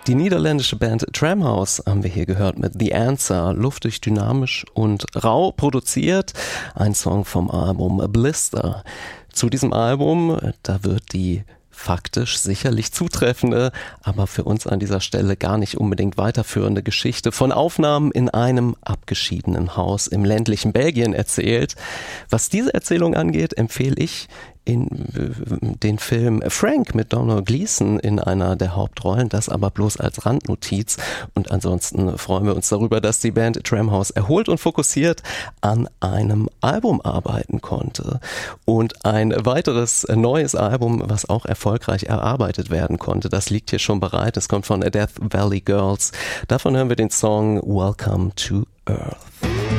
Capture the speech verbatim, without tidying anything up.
Die niederländische Band Tramhouse haben wir hier gehört mit The Answer, luftig, dynamisch und rau produziert. Ein Song vom Album Blister. Zu diesem Album, da wird die faktisch sicherlich zutreffende, aber für uns an dieser Stelle gar nicht unbedingt weiterführende Geschichte von Aufnahmen in einem abgeschiedenen Haus im ländlichen Belgien erzählt. Was diese Erzählung angeht, empfehle ich in den Film Frank mit Domhnall Gleeson in einer der Hauptrollen, das aber bloß als Randnotiz. Und ansonsten freuen wir uns darüber, dass die Band Tramhouse erholt und fokussiert an einem Album arbeiten konnte. Und ein weiteres neues Album, was auch erfolgreich erarbeitet werden konnte, das liegt hier schon bereit. Es kommt von Death Valley Girls. Davon hören wir den Song Welcome to Earth.